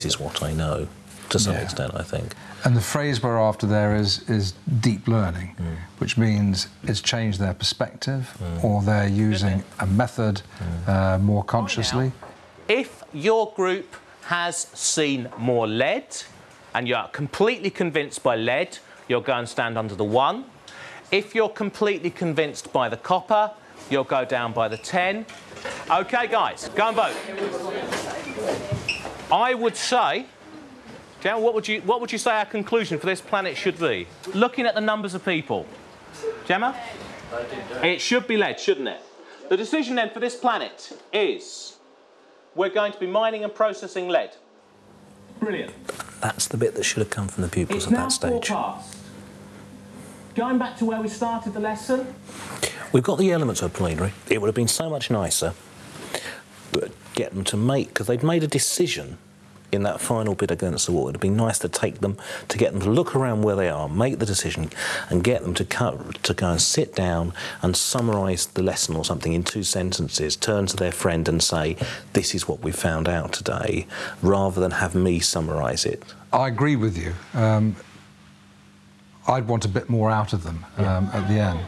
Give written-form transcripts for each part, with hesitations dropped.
is what I know, to some extent, I think. And the phrase we're after there is deep learning, which means it's changed their perspective, or they're using a method more consciously. If your group has seen more lead, and you're completely convinced by lead, you'll go and stand under the 1. If you're completely convinced by the copper, you'll go down by the 10. OK, guys, go and vote. I would say, Gemma, what would you say our conclusion for this planet should be? Looking at the numbers of people. Gemma? It should be lead, shouldn't it? The decision then for this planet is we're going to be mining and processing lead. Brilliant. That's the bit that should have come from the pupils at that stage. It's now 4 past. Going back to where we started the lesson. We've got the elements of plenary. It would have been so much nicer to get them to make, because they'd made a decision in that final bit against the wall. It'd be nice to take them, to get them to look around where they are, make the decision, and get them to go and sit down and summarise the lesson or something in 2 sentences, turn to their friend and say, this is what we found out today, rather than have me summarise it. I agree with you. I'd want a bit more out of them at the end.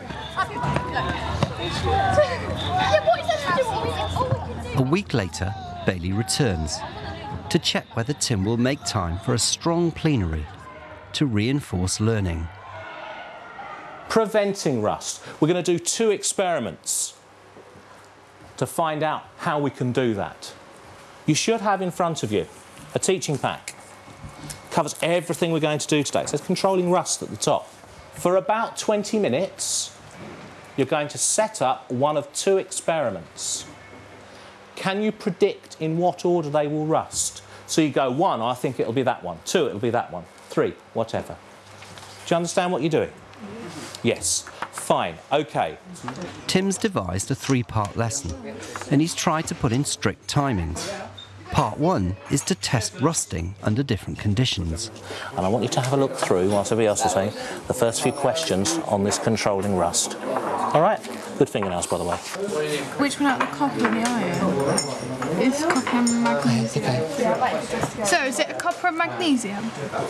A week later, Bailey returns to check whether Tim will make time for a strong plenary to reinforce learning. Preventing rust. We're going to do 2 experiments to find out how we can do that. You should have in front of you a teaching pack. Covers everything we're going to do today. It says controlling rust at the top. For about 20 minutes, you're going to set up one of 2 experiments. Can you predict in what order they will rust? So you go 1, I think it'll be that one. 2, it'll be that one. 3, whatever. Do you understand what you're doing? Yes. Fine. OK. Tim's devised a 3-part lesson, and he's tried to put in strict timings. Part 1 is to test rusting under different conditions. And I want you to have a look through, whilst everybody else is saying, the first few questions on this controlling rust. All right? Good fingernails, by the way. Which one out the copper and the iron? It's copper and magnesium. Okay. So is it copper and magnesium?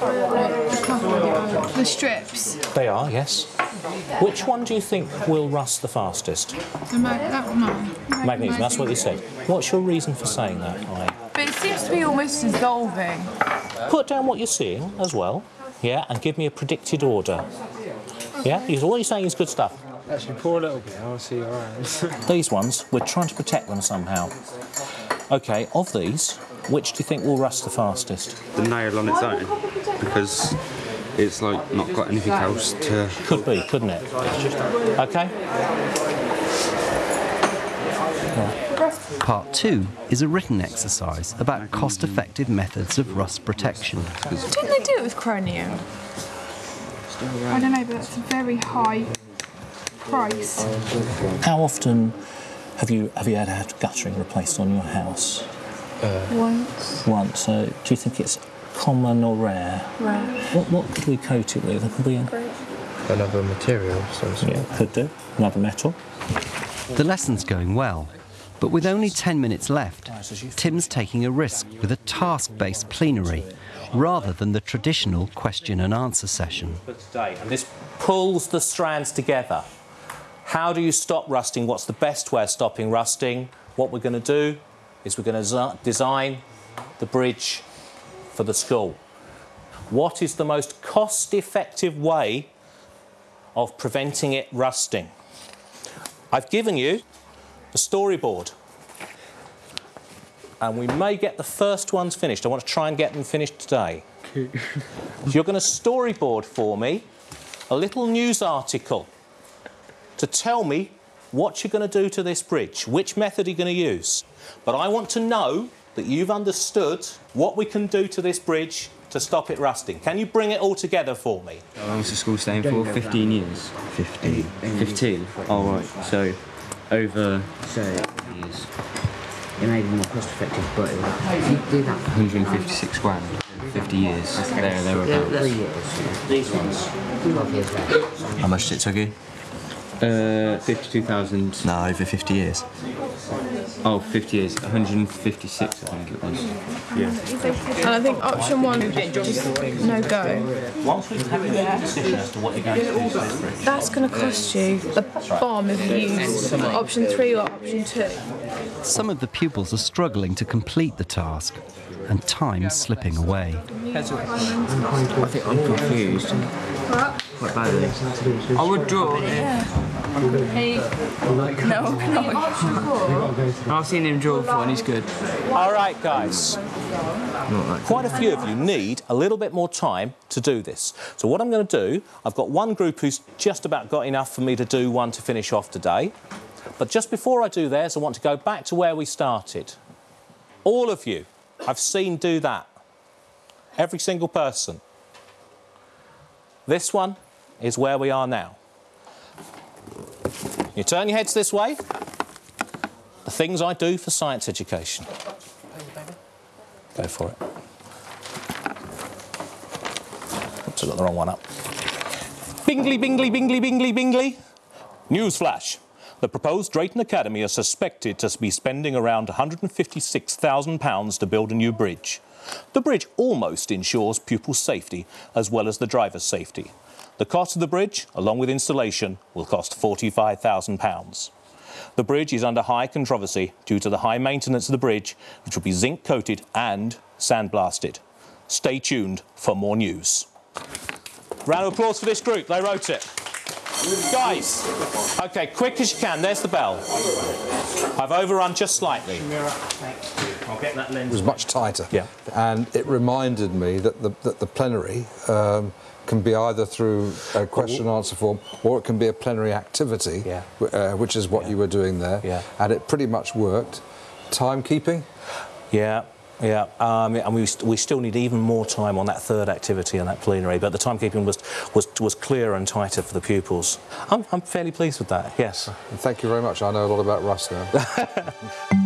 The strips? They are, yes. Which one do you think will rust the fastest? That one, no. Magnesium, that's what you said. What's your reason for saying that, Ollie? But it seems to be almost dissolving. Put down what you're seeing as well, yeah, and give me a predicted order. Yeah? Because all you're saying is good stuff. Actually, pour a little bit, I'll see your hands. These ones, we're trying to protect them somehow. OK, of these, which do you think will rust the fastest? The nail on its own, because it's like not got anything else to... Could be, couldn't it? OK? Part 2 is a written exercise about cost-effective methods of rust protection. Didn't they do it with chromium? I don't know, but that's a very high price. How often have you had guttering replaced on your house? Once. Once. Do you think it's common or rare? Rare. What could we coat it with? Could we... Another material, some sort. Yeah, could do. Another metal. The lesson's going well, but with only 10 minutes left, Tim's taking a risk with a task-based plenary rather than the traditional question and answer session. And this pulls the strands together. How do you stop rusting? What's the best way of stopping rusting? What we're going to do is we're going to design the bridge for the school. What is the most cost-effective way of preventing it rusting? I've given you a storyboard. And we may get the first ones finished. I want to try and get them finished today. So you're going to storyboard for me a little news article to tell me what you're going to do to this bridge, which method you're going to use. But I want to know that you've understood what we can do to this bridge to stop it rusting. Can you bring it all together for me? How long is the school staying for? 15 years? 15. 15? Oh, right. So, over... So, years. It may be more cost effective, but if you do that... 156 grand. 50 years. Thereabouts. 3 years. These ones. 12 years left. How much did it took you? 52,000. No, over 50 years. Oh, 50 years, 156 I think it was. Yeah. And I think option 1 is no go. Once we've had a decision as to what you're going to do with this bridge. That's going to cost you the bomb if you use option 3 or option 2. Some of the pupils are struggling to complete the task, and time's slipping away. I think I'm confused. Quite badly. I would draw it. No. I've seen him draw before and he's good. All right, guys. Quite a few of you need a little bit more time to do this. So what I'm going to do, I've got one group who's just about got enough for me to do one to finish off today. But just before I do theirs, I want to go back to where we started. All of you, I've seen do that. Every single person. This one is where we are now. You turn your heads this way. The things I do for science education. Go for it. Oops, I got the wrong one up. Bingly, bingly, bingly, bingly, bingly. Newsflash. The proposed Drayton Academy are suspected to be spending around £156,000 to build a new bridge. The bridge almost ensures pupils' safety as well as the driver's safety. The cost of the bridge, along with installation, will cost £45,000. The bridge is under high controversy due to the high maintenance of the bridge, which will be zinc coated and sandblasted. Stay tuned for more news. Round of applause for this group, they wrote it. Guys, OK, quick as you can, there's the bell. I've overrun just slightly. I'll get that lens. It was much tighter. Yeah. And it reminded me that the plenary can be either through a question-answer form or it can be a plenary activity, which is what you were doing there. Yeah. And it pretty much worked. Timekeeping? Yeah. Yeah, and we still need even more time on that third activity and that plenary, but the timekeeping was clearer and tighter for the pupils. I'm fairly pleased with that, yes. Thank you very much. I know a lot about Russ now.